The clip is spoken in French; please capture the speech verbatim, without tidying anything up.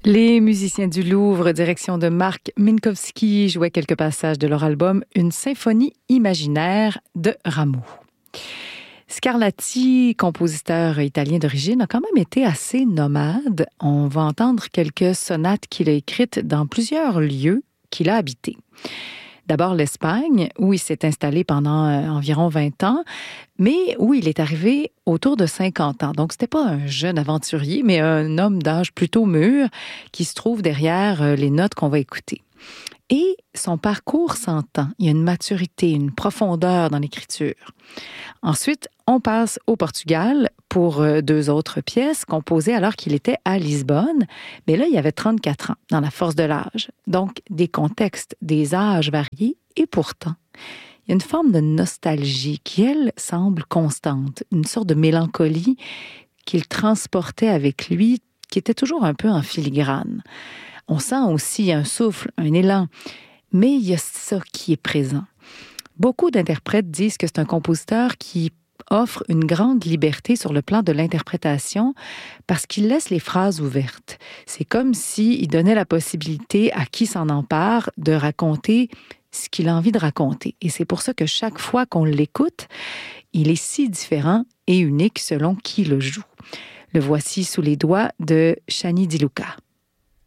Les musiciens du Louvre, direction de Marc Minkowski, jouaient quelques passages de leur album « Une symphonie imaginaire » de Rameau. Scarlatti, compositeur italien d'origine, a quand même été assez nomade. On va entendre quelques sonates qu'il a écrites dans plusieurs lieux qu'il a habités. D'abord l'Espagne, où il s'est installé pendant euh, environ vingt ans, mais où il est arrivé autour de cinquante ans. Donc, c'était pas un jeune aventurier, mais un homme d'âge plutôt mûr qui se trouve derrière euh, les notes qu'on va écouter. Et son parcours s'entend. Il y a une maturité, une profondeur dans l'écriture. Ensuite, on passe au Portugal pour euh, deux autres pièces composées alors qu'il était à Lisbonne. Mais là, il avait trente-quatre ans, dans la force de l'âge. Donc, des contextes, des âges variés. Et pourtant, il y a une forme de nostalgie qui, elle, semble constante. Une sorte de mélancolie qu'il transportait avec lui, qui était toujours un peu en filigrane. On sent aussi un souffle, un élan. Mais il y a ça qui est présent. Beaucoup d'interprètes disent que c'est un compositeur qui offre une grande liberté sur le plan de l'interprétation parce qu'il laisse les phrases ouvertes. C'est comme s'il donnait la possibilité à qui s'en empare de raconter ce qu'il a envie de raconter. Et c'est pour ça que chaque fois qu'on l'écoute, il est si différent et unique selon qui le joue. Le voici sous les doigts de Shani Di Luca.